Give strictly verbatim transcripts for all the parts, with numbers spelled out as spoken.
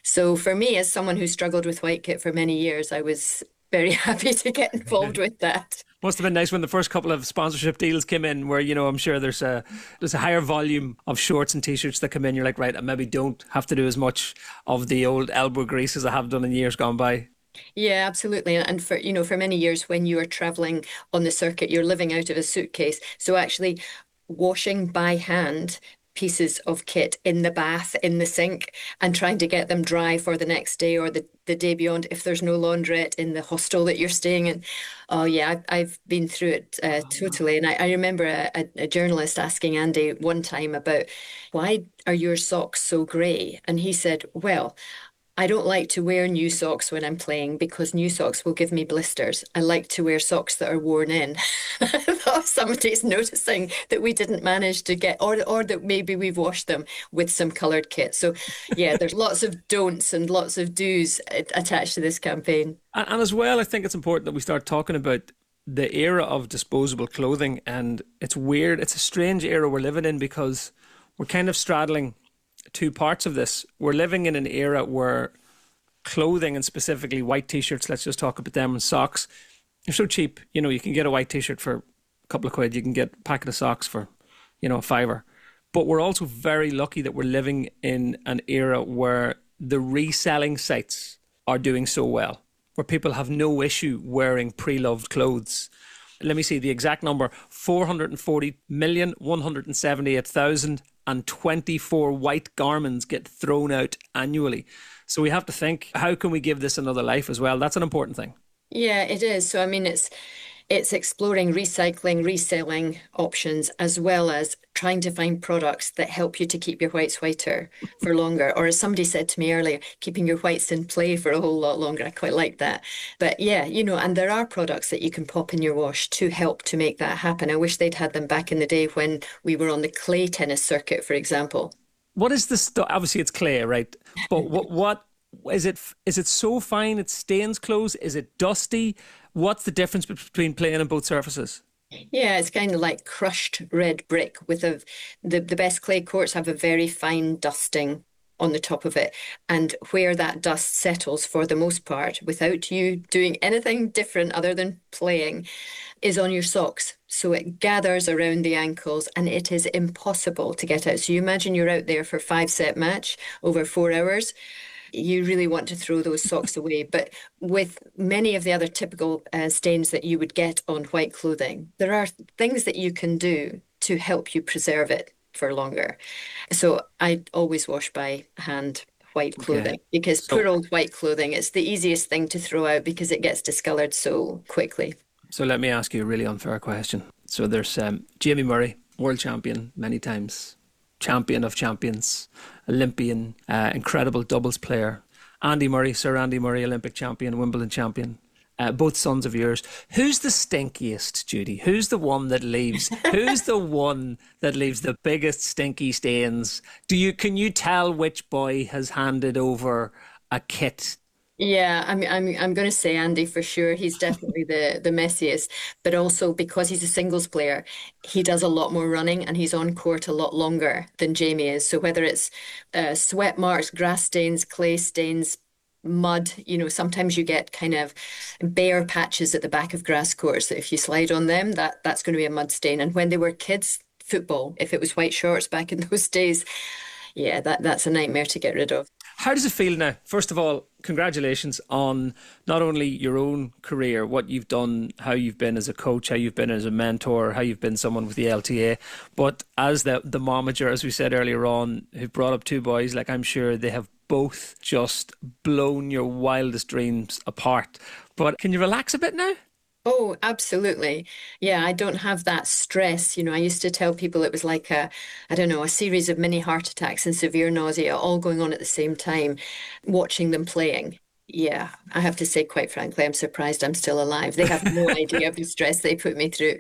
So for me, as someone who struggled with white kit for many years, I was very happy to get involved with that. Must have been nice when the first couple of sponsorship deals came in, where you know I'm sure there's a there's a higher volume of shorts and t-shirts that come in. You're like, right, I maybe don't have to do as much of the old elbow grease as I have done in years gone by. Yeah, absolutely. And for, you know, for many years when you are traveling on the circuit, you're living out of a suitcase. So actually washing by hand pieces of kit in the bath, in the sink, and trying to get them dry for the next day or the, the day beyond if there's no laundrette in the hostel that you're staying in. Oh, yeah, I've, I've been through it uh, totally. And I, I remember a, a, a journalist asking Andy one time about why are your socks so grey? And he said, well, I don't like to wear new socks when I'm playing because new socks will give me blisters. I like to wear socks that are worn in. I thought somebody's noticing that we didn't manage to get, or or that maybe we've washed them with some coloured kit. So, yeah, there's lots of don'ts and lots of do's attached to this campaign. And, and as well, I think it's important that we start talking about the era of disposable clothing. And it's weird, it's a strange era we're living in because we're kind of straddling two parts of this. We're living in an era where clothing, and specifically white t-shirts, let's just talk about them, and socks, they're so cheap. You know, you can get a white t-shirt for a couple of quid. You can get a packet of socks for, you know, a fiver. But we're also very lucky that we're living in an era where the reselling sites are doing so well, where people have no issue wearing pre-loved clothes. Let me see the exact number: four hundred forty million, one hundred seventy-eight thousand and twenty-four white garments get thrown out annually. So we have to think, how can we give this another life as well? That's an important thing. Yeah, it is. So, I mean, it's it's exploring recycling, reselling options, as well as trying to find products that help you to keep your whites whiter for longer. Or as somebody said to me earlier, keeping your whites in play for a whole lot longer. I quite like that. But yeah, you know, and there are products that you can pop in your wash to help to make that happen. I wish they'd had them back in the day when we were on the clay tennis circuit, for example. What is the stuff? Obviously, it's clay, right? But what what is it? Is it so fine it stains clothes? Is it dusty? What's the difference between playing on both surfaces? Yeah, it's kind of like crushed red brick with a the, the best clay courts have a very fine dusting on the top of it. And where that dust settles for the most part, without you doing anything different other than playing, is on your socks. So it gathers around the ankles and it is impossible to get out. So you imagine you're out there for a five set match over four hours. You really want to throw those socks away. But with many of the other typical uh, stains that you would get on white clothing, there are things that you can do to help you preserve it for longer. So I always wash by hand white Okay. clothing because So poor old white clothing, it's the easiest thing to throw out because it gets discolored so quickly. so let me ask you a really unfair question. So there's um, Jamie Murray, world champion many times, champion of champions, Olympian, uh, incredible doubles player. Andy Murray, Sir Andy Murray, Olympic champion, Wimbledon champion. Uh, both sons of yours. Who's the stinkiest, Judy? Who's the one that leaves? Who's the one that leaves the biggest stinky stains? Do you can you tell which boy has handed over a kit? Yeah, I'm I'm I'm going to say Andy for sure. He's definitely the the messiest, but also because he's a singles player, he does a lot more running and he's on court a lot longer than Jamie is. So whether it's uh, sweat marks, grass stains, clay stains, mud, you know, sometimes you get kind of bare patches at the back of grass courts that if you slide on them, that that's going to be a mud stain. And when they were kids, football, if it was white shorts back in those days, yeah, that that's a nightmare to get rid of. How does it feel now? First of all, congratulations on not only your own career, what you've done, how you've been as a coach, how you've been as a mentor, how you've been someone with the L T A, but as the the momager, as we said earlier on, who brought up two boys, like I'm sure they have both just blown your wildest dreams apart. But can you relax a bit now? Oh, absolutely. Yeah, I don't have that stress. You know, I used to tell people it was like a, I don't know, a series of mini heart attacks and severe nausea all going on at the same time, watching them playing. Yeah, I have to say, quite frankly, I'm surprised I'm still alive. They have no idea of the stress they put me through.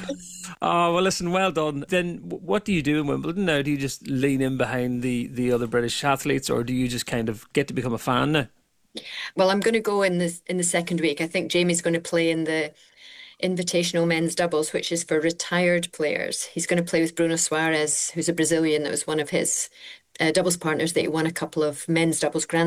Oh, well, listen, well done. Then w- what do you do in Wimbledon now? Do you just lean in behind the, the other British athletes, or do you just kind of get to become a fan now? Well, I'm going to go in the in the second week. I think Jamie's going to play in the Invitational men's doubles, which is for retired players. He's going to play with Bruno Soares, who's a Brazilian that was one of his uh, doubles partners that he won a couple of men's doubles Grand